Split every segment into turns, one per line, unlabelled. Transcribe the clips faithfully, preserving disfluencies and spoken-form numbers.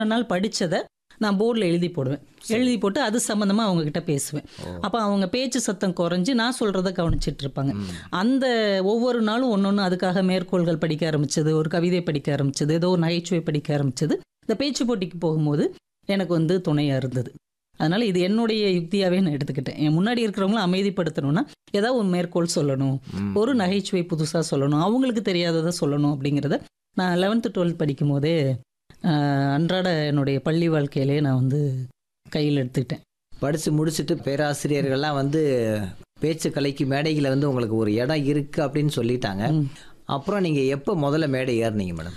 நாள் படிச்சதை நான் போர்டில் எழுதி போடுவேன். எழுதி போட்டு அது சம்மந்தமாக அவங்க கிட்ட பேசுவேன். அப்போ அவங்க பேச்சு சத்தம் குறைஞ்சி நான் சொல்கிறத கவனிச்சிட்டு இருப்பாங்க. அந்த ஒவ்வொரு நாளும் ஒன்று ஒன்று அதுக்காக மேற்கோள்கள் படிக்க ஆரம்பிச்சது, ஒரு கவிதை படிக்க ஆரம்பிச்சது, ஏதோ ஒரு நகைச்சுவை படிக்க ஆரம்பிச்சது இந்த பேச்சு போட்டிக்கு போகும்போது எனக்கு வந்து துணையாக இருந்தது. அதனால் இது என்னுடைய யுக்தியாகவே நான் எடுத்துக்கிட்டேன். என் முன்னாடி இருக்கிறவங்களும் அமைதிப்படுத்தணும்னா ஏதாவது ஒரு மேற்கோள் சொல்லணும், ஒரு நகைச்சுவை புதுசாக சொல்லணும், அவங்களுக்கு தெரியாததை சொல்லணும் அப்படிங்கிறத நான் லெவன்த்து டுவெல்த் படிக்கும் போதே அன்றாட என்னுடைய பள்ளி வாழ்க்கையிலே நான் வந்து கையில் எடுத்துக்கிட்டேன்.
படித்து முடிச்சுட்டு பேராசிரியர்கள்லாம் வந்து பேச்சு கலைக்கு மேடைகளை வந்து உங்களுக்கு ஒரு இடம் இருக்குது அப்படின்னு சொல்லிட்டாங்க. அப்புறம் நீங்கள் எப்போ முதல்ல மேடை ஏறினீங்க மேடம்?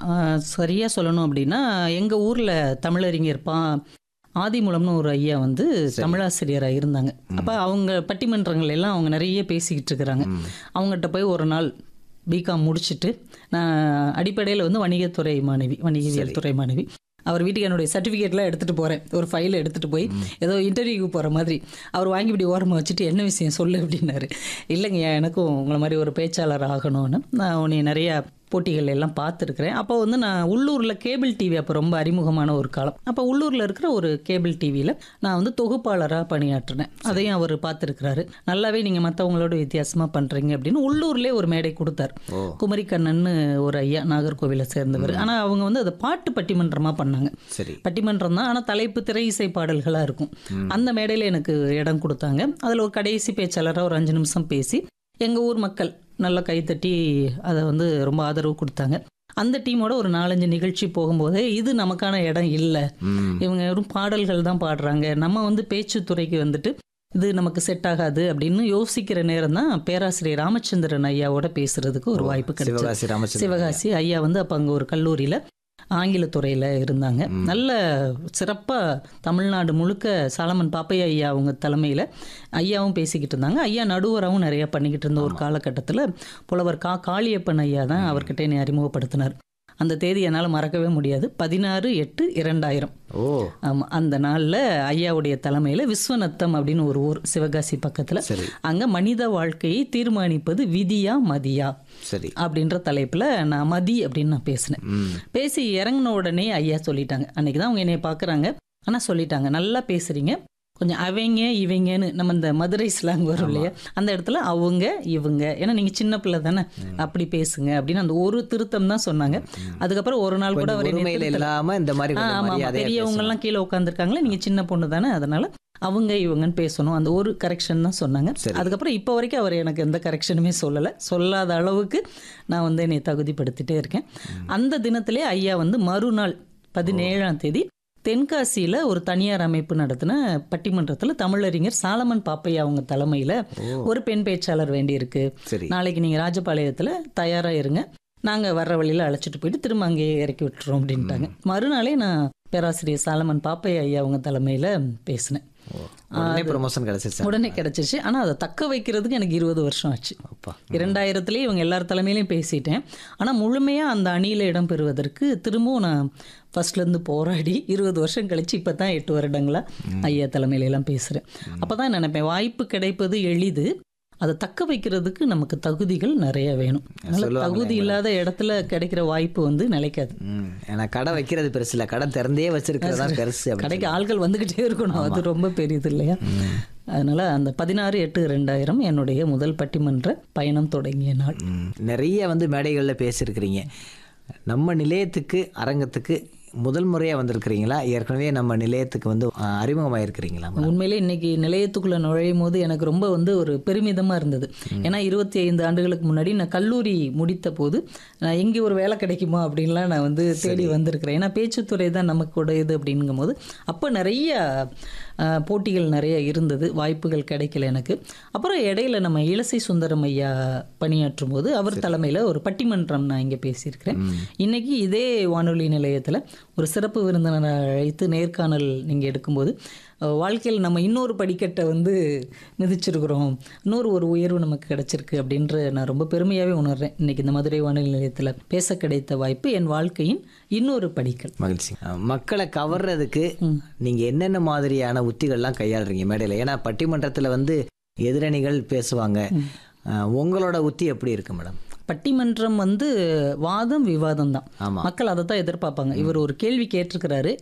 சரியாக சொல்லணும் அப்படின்னா எங்கள் ஊரில் தமிழறிஞர் பா ஆதிமூலம்னு ஒரு ஐயா வந்து தமிழாசிரியராக இருந்தாங்க. அப்போ அவங்க பட்டிமன்றங்கள் எல்லாம் அவங்க நிறைய பேசிக்கிட்டு இருக்கிறாங்க. அவங்ககிட்ட போய் ஒரு நாள் பிகாம் முடிச்சுட்டு நான் அடிப்படையில் வந்து வணிகத்துறை மாணவி, வணிகவியல் துறை மாணவி. அவர் வீட்டுக்கு என்னுடைய சர்டிஃபிகேட்லாம் எடுத்துகிட்டு போகிறேன். ஒரு ஃபைலை எடுத்துகிட்டு போய் ஏதோ இன்டர்வியூக்கு போகிற மாதிரி அவர் வாங்கி இப்படி ஓரமாக வச்சுட்டு என்ன விஷயம் சொல்லு அப்படின்னாரு. இல்லைங்க, எனக்கும் உங்களை மாதிரி ஒரு பேச்சாளர் ஆகணும்னு நான் உன்னை நிறையா போட்டிகள் எல்லாம் பார்த்துருக்குறேன். அப்போ வந்து நான் உள்ளூரில் கேபிள் டிவி அப்போ ரொம்ப அறிமுகமான ஒரு காலம். அப்போ உள்ளூரில் இருக்கிற ஒரு கேபிள் டிவியில் நான் வந்து தொகுப்பாளராக பணியாற்றினேன். அதையும் அவர் பார்த்துருக்கிறாரு. நல்லாவே நீங்கள் மற்றவங்களோட வித்தியாசமாக பண்ணுறீங்க அப்படின்னு உள்ளூர்லேயே ஒரு மேடை கொடுத்தார். குமரிக்கண்ணன்னு ஒரு ஐயா, நாகர்கோவிலை சேர்ந்தவர். ஆனால் அவங்க வந்து அதை பாட்டு பட்டிமன்றமாக பண்ணாங்க. பட்டிமன்றம் தான், ஆனால் தலைப்பு திரை இசை பாடல்களாக இருக்கும். அந்த மேடையில் எனக்கு இடம் கொடுத்தாங்க. அதில் ஒரு கடைசி பேச்சாளராக ஒரு அஞ்சு நிமிஷம் பேசி எங்கள் ஊர் மக்கள் நல்லா கைத்தட்டி அதை வந்து ரொம்ப ஆதரவு கொடுத்தாங்க. அந்த டீமோட ஒரு நாலஞ்சு நிகழ்ச்சி போகும்போதே இது நமக்கான இடம் இல்லை, இவங்க வெறும் பாடல்கள் தான் பாடுறாங்க, நம்ம வந்து பேச்சுத்துறைக்கு வந்துட்டு இது நமக்கு செட் ஆகாது அப்படின்னு யோசிக்கிற நேரம் தான் பேராசிரியர் ராமச்சந்திரன் ஐயாவோட பேசுறதுக்கு ஒரு வாய்ப்பு கிடைச்சது. சிவகாசி ஐயா வந்து அப்போ அங்கே ஒரு கல்லூரியில் ஆங்கிலத்துறையில் இருந்தாங்க. நல்ல சிறப்பாக தமிழ்நாடு முழுக்க சாலமன் பாப்பையா ஐயா அவங்க தலைமையில் ஐயாவும் பேசிக்கிட்டு இருந்தாங்க. ஐயா நடுவராகவும் நிறையா பண்ணிக்கிட்டு இருந்த ஒரு காலகட்டத்தில் புலவர் கா காளியப்பன் ஐயா தான் அவர்கிட்ட என்னை அறிமுகப்படுத்தினார். அந்த தேதி என்னால் மறக்கவே முடியாது. பதினாறு எட்டு இரண்டாயிரம்.
ஓ
ஆமாம், அந்த நாளில் ஐயாவுடைய தலைமையில் விஸ்வநத்தம் அப்படின்னு ஒரு ஊர் சிவகாசி பக்கத்தில், அங்கே மனித வாழ்க்கையை தீர்மானிப்பது விதியா மதியா
சரி
அப்படின்ற தலைப்பில் நான் மதி அப்படின்னு நான் பேசினேன். பேசி இறங்கின உடனே ஐயா சொல்லிட்டாங்க, அன்னைக்கு தான் அவங்க என்னை பார்க்குறாங்க, ஆனால் சொல்லிட்டாங்க, நல்லா பேசுகிறீங்க, கொஞ்சம் அவங்க இவங்கன்னு நம்ம இந்த மதுரை ஸ்லாங் வரும் இல்லையா, அந்த இடத்துல அவங்க இவங்க, ஏன்னா நீங்கள் சின்ன பிள்ளை தானே, அப்படி பேசுங்க அப்படின்னு அந்த ஒரு திருத்தம் தான் சொன்னாங்க. அதுக்கப்புறம் ஒரு நாள் கூட அவர் பெரியவங்கெல்லாம் கீழே உட்காந்துருக்காங்களே, நீங்கள் சின்ன பொண்ணு தானே, அதனால அவங்க இவங்கன்னு பேசணும், அந்த ஒரு கரெக்ஷன் தான் சொன்னாங்க. அதுக்கப்புறம் இப்போ வரைக்கும் அவர் எனக்கு எந்த கரெக்ஷனுமே சொல்லலை. சொல்லாத அளவுக்கு நான் வந்து என்னை தகுதிப்படுத்திட்டே இருக்கேன். அந்த தினத்திலே ஐயா வந்து மறுநாள் பதினேழாம் தேதி தென்காசியில் ஒரு தனியார் அமைப்பு நடத்தின பட்டிமன்றத்தில் தமிழறிஞர் சாலமன் பாப்பையா அவங்க தலைமையில் ஒரு பெண் பேச்சாளர் வேண்டியிருக்கு, நாளைக்கு நீங்கள் ராஜபாளையத்தில் தயாராக இருங்க, நாங்கள் வர்ற வழியில் அழைச்சிட்டு போயிட்டு திரும்ப அங்கேயே இறக்கி விட்டுறோம் அப்படின்ட்டாங்க. மறுநாளே நான் பேராசிரியர் சாலமன் பாப்பையா ஐயா அவங்க தலைமையில் பேசினேன். உடனே கிடைச்சிருச்சு. ஆனால் அதை தக்க வைக்கிறதுக்கு எனக்கு இருபது வருஷம் ஆச்சு. இரண்டாயிரத்துலேயே இவங்க எல்லார் தலைமையிலையும் பேசிட்டேன். ஆனால் முழுமையாக அந்த அணியில் இடம் பெறுவதற்கு திரும்பவும் நான் ஃபர்ஸ்ட்லேருந்து போராடி இருபது வருஷம் கழிச்சு இப்போ தான் எட்டு வருடங்களாக ஐயா தலைமையிலெல்லாம் பேசுகிறேன். அப்போ தான் நினைப்பேன், வாய்ப்பு கிடைப்பது எளிது, அதை தக்க வைக்கிறதுக்கு நமக்கு தகுதிகள் நிறைய வேணும். அதனால தகுதி இல்லாத இடத்துல கிடைக்கிற வாய்ப்பு வந்து நிலைக்காது.
ஏன்னா கடை வைக்கிறது பெருசு இல்லை, கடை திறந்தே வச்சிருக்கிறதா பெருசு.
கடைக்கு ஆள்கள் வந்துக்கிட்டே இருக்கணும், அது ரொம்ப பெரியது இல்லையா? அதனால அந்த பதினாறு எட்டு ரெண்டாயிரம் என்னுடைய முதல் பட்டிமன்ற பயணம் தொடங்கிய நாள்.
நிறைய வந்து மேடைகளில் பேசியிருக்கிறீங்க. நம்ம நிலையத்துக்கு அரங்கத்துக்கு முதல் முறையாக வந்திருக்கிறீங்களா, ஏற்கனவே நம்ம நிலையத்துக்கு வந்து அறிமுகமாக இருக்கிறீங்களா?
உண்மையிலே இன்னைக்கு நிலையத்துக்குள்ளே நுழையும் போது எனக்கு ரொம்ப வந்து ஒரு பெருமிதமாக இருந்தது. ஏன்னா இருபத்தி ஐந்து ஆண்டுகளுக்கு முன்னாடி நான் கல்லூரி முடித்த போது நான் எங்கே ஒரு வேலை கிடைக்குமா அப்படின்லாம் நான் வந்து தேடி வந்திருக்கிறேன். ஏன்னா பேச்சுத்துறை தான் நமக்கு உடையது அப்படிங்கும் போது அப்போ நிறைய போட்டிகள் நிறைய இருந்தது, வாய்ப்புகள் கிடைக்கல எனக்கு. அப்புறம் இடையில நம்ம இளசை சுந்தரம் ஐயா பணியாற்றும் போது அவர் தலைமையில் ஒரு பட்டிமன்றம் நான் இங்கே பேசியிருக்கிறேன். இன்னைக்கு இதே வானொலி நிலையத்தில் ஒரு சிறப்பு விருந்தினரை அழைத்து நேர்காணல் நீங்கள் எடுக்கும்போது வாழ்க்கையில் நம்ம இன்னொரு படிக்கட்டை வந்து மிதிச்சிருக்கிறோம், இன்னொரு ஒரு உயர்வு நமக்கு கிடைச்சிருக்கு அப்படின்ற நான் ரொம்ப பெருமையாகவே உணர்றேன். இன்னைக்கு இந்த மதுரை வானொலி நிலையத்தில் பேச கிடைத்த வாய்ப்பு என் வாழ்க்கையின் இன்னொரு படிக்கல்.
மகிழ்ச்சி. மக்களை கவர்றதுக்கு நீங்கள் என்னென்ன மாதிரியான உத்திகள்லாம் கையாளுறீங்க மேடையில்? ஏன்னா பட்டிமன்றத்தில் வந்து எதிரணிகள் பேசுவாங்க, உங்களோட உத்தி எப்படி இருக்கு மேடம்?
பட்டிமன்றம் வந்து வாதம் விவாதம் தான்.
ஆமா
மக்கள் அதை தான் எதிர்பார்ப்பாங்க. இவர் ஒரு கேள்வி கேட்டிருக்கிறாரு,